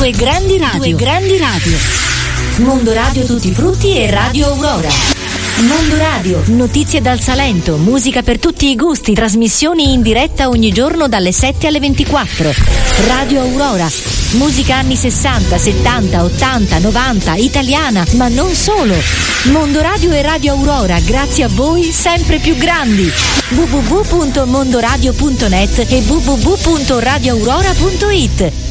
Due grandi radio. Mondo Radio Tutti Frutti e Radio Aurora. Mondo Radio, notizie dal Salento, musica per tutti i gusti, trasmissioni in diretta ogni giorno dalle 7 alle 24. Radio Aurora, musica anni 60, 70, 80, 90, italiana, ma non solo. Mondo Radio e Radio Aurora, grazie a voi, sempre più grandi. www.mondoradio.net e www.radioaurora.it.